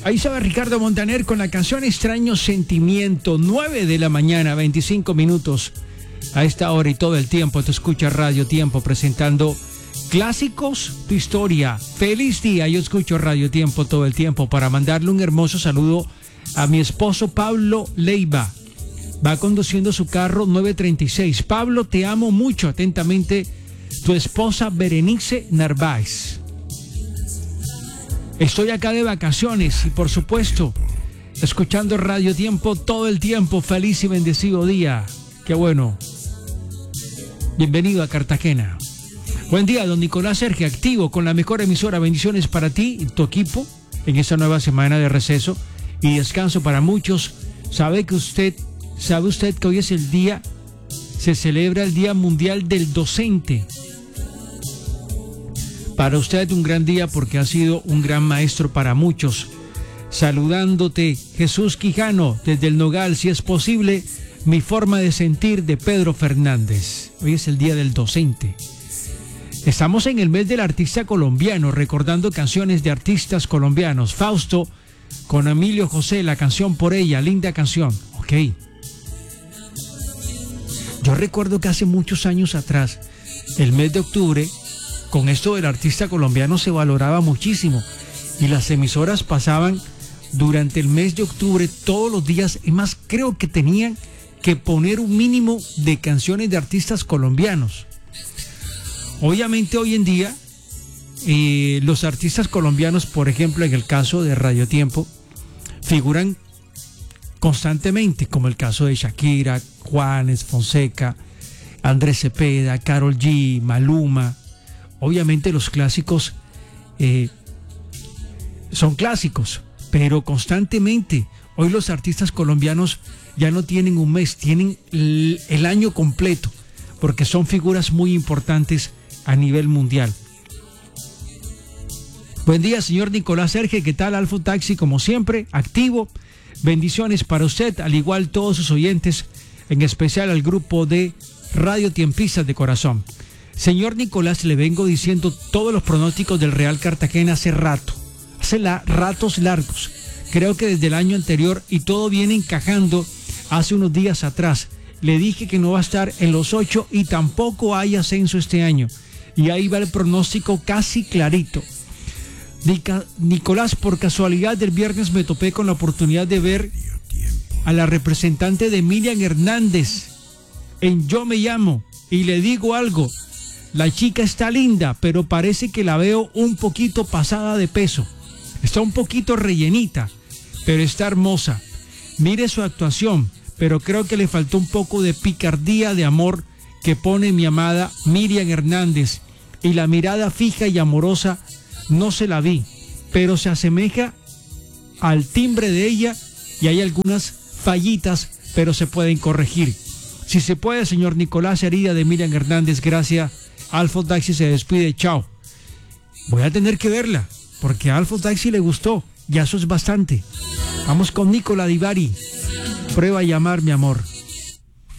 Ahí estaba Ricardo Montaner con la canción Extraño Sentimiento, 9 de la mañana, 25 minutos. A esta hora y todo el tiempo te escucha Radio Tiempo presentando clásicos, tu historia. Feliz día, yo escucho Radio Tiempo todo el tiempo para mandarle un hermoso saludo a mi esposo Pablo Leiva. Va conduciendo su carro 936. Pablo, te amo mucho. Atentamente, tu esposa Berenice Narváez. Estoy acá de vacaciones y por supuesto, escuchando Radio Tiempo todo el tiempo. Feliz y bendecido día. Qué bueno. Bienvenido a Cartagena. Buen día, don Nicolás Sergio, activo con la mejor emisora. Bendiciones para ti y tu equipo en esta nueva semana de receso y descanso para muchos. ¿Sabe usted que hoy es se celebra el Día Mundial del Docente? Para usted un gran día porque ha sido un gran maestro para muchos. Saludándote, Jesús Quijano, desde el Nogal, si es posible, mi forma de sentir de Pedro Fernández. Hoy es el Día del Docente. Estamos en el mes del artista colombiano, recordando canciones de artistas colombianos. Fausto, con Emilio José, la canción Por Ella, linda canción. Ok. Yo recuerdo que hace muchos años atrás, el mes de octubre, con esto del artista colombiano se valoraba muchísimo y las emisoras pasaban durante el mes de octubre todos los días. Es más, creo que tenían que poner un mínimo de canciones de artistas colombianos. Obviamente hoy en día los artistas colombianos, por ejemplo en el caso de Radio Tiempo, figuran constantemente, como el caso de Shakira, Juanes, Fonseca, Andrés Cepeda, Karol G, Maluma. Obviamente los clásicos son clásicos, pero constantemente hoy los artistas colombianos ya no tienen un mes, tienen el año completo, porque son figuras muy importantes a nivel mundial. Buen día, señor Nicolás Sergio, ¿qué tal? Alfo Taxi, como siempre, activo. Bendiciones para usted, al igual todos sus oyentes, en especial al grupo de Radio Tiempistas de Corazón. Señor Nicolás, le vengo diciendo todos los pronósticos del Real Cartagena hace ratos largos. Creo que desde el año anterior y todo viene encajando hace unos días atrás. Le dije que no va a estar en los 8 y tampoco hay ascenso este año. Y ahí va el pronóstico casi clarito. Nicolás, por casualidad del viernes me topé con la oportunidad de ver a la representante de Miriam Hernández en Yo Me Llamo y le digo algo. La chica está linda, pero parece que la veo un poquito pasada de peso. Está un poquito rellenita, pero está hermosa. Mire su actuación, pero creo que le faltó un poco de picardía de amor que pone mi amada Miriam Hernández. Y la mirada fija y amorosa no se la vi, pero se asemeja al timbre de ella y hay algunas fallitas, pero se pueden corregir. Si se puede, señor Nicolás, herida de Miriam Hernández, gracias. Alfo Taxi se despide, chao. Voy a tener que verla, porque a Alfo Taxi le gustó, ya eso es bastante. Vamos con Nicola Di Bari. Prueba a llamar, mi amor.